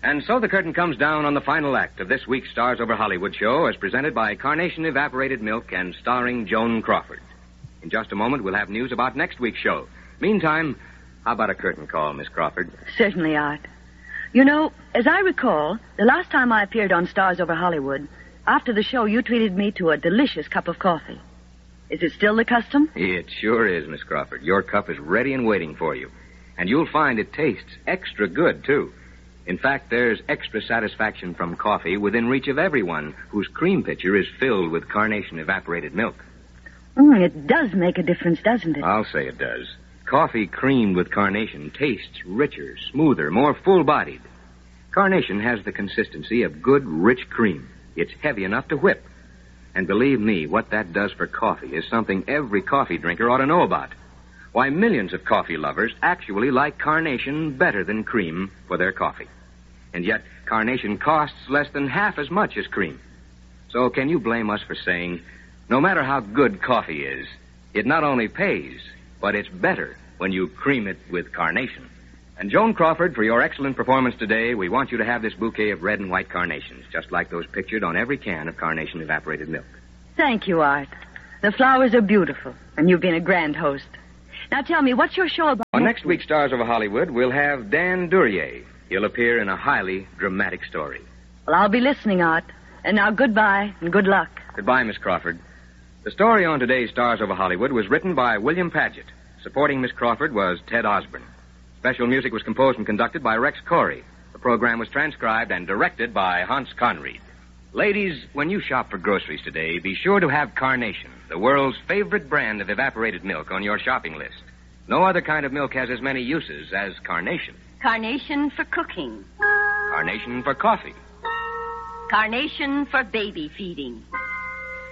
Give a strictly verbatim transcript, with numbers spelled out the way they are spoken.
And so the curtain comes down on the final act of this week's Stars Over Hollywood show as presented by Carnation Evaporated Milk and starring Joan Crawford. In just a moment, we'll have news about next week's show. Meantime, how about a curtain call, Miss Crawford? Certainly, Art. You know, as I recall, the last time I appeared on Stars Over Hollywood, after the show, you treated me to a delicious cup of coffee. Is it still the custom? It sure is, Miss Crawford. Your cup is ready and waiting for you. And you'll find it tastes extra good, too. In fact, there's extra satisfaction from coffee within reach of everyone whose cream pitcher is filled with Carnation Evaporated Milk. Mm, it does make a difference, doesn't it? I'll say it does. Coffee creamed with Carnation tastes richer, smoother, more full-bodied. Carnation has the consistency of good, rich cream. It's heavy enough to whip. And believe me, what that does for coffee is something every coffee drinker ought to know about. Why, millions of coffee lovers actually like Carnation better than cream for their coffee. And yet, Carnation costs less than half as much as cream. So can you blame us for saying, no matter how good coffee is, it not only pays, but it's better when you cream it with Carnation. And Joan Crawford, for your excellent performance today, we want you to have this bouquet of red and white carnations, just like those pictured on every can of Carnation Evaporated Milk. Thank you, Art. The flowers are beautiful, and you've been a grand host. Now tell me, what's your show about? On next week's Stars Over Hollywood, we'll have Dan Duryea. He'll appear in a highly dramatic story. Well, I'll be listening, Art. And now goodbye and good luck. Goodbye, Miss Crawford. The story on today's Stars Over Hollywood was written by William Paget. Supporting Miss Crawford was Ted Osborne. Special music was composed and conducted by Rex Corey. The program was transcribed and directed by Hans Conried. Ladies, when you shop for groceries today, be sure to have Carnation, the world's favorite brand of evaporated milk, on your shopping list. No other kind of milk has as many uses as Carnation. Carnation for cooking. Carnation for coffee. Carnation for baby feeding.